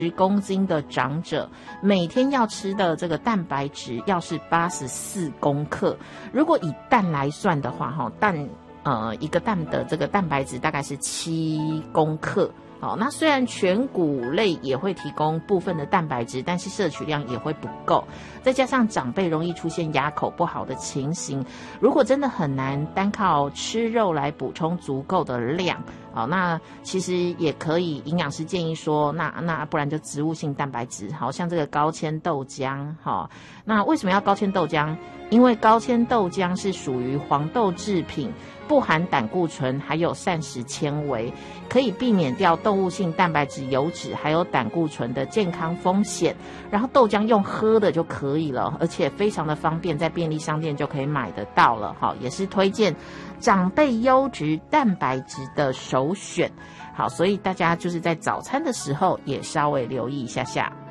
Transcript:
公斤的长者，每天要吃的这个蛋白质要是84公克。如果以蛋来算的话，一个蛋的这个蛋白质大概是7公克。好，那虽然全谷类也会提供部分的蛋白质，但是摄取量也会不够。再加上长辈容易出现牙口不好的情形，如果真的很难单靠吃肉来补充足够的量，好，那其实也可以，营养师建议说，那不然就植物性蛋白质，好像这个高纤豆浆，好，那为什么要高纤豆浆？因为高纤豆浆是属于黄豆制品，不含胆固醇，还有膳食纤维，可以避免掉动物性蛋白质、油脂还有胆固醇的健康风险。然后豆浆用喝的就可以了，而且非常的方便，在便利商店就可以买得到了。好，也是推荐长辈优质蛋白质的首选。好，所以大家就是在早餐的时候也稍微留意一下下。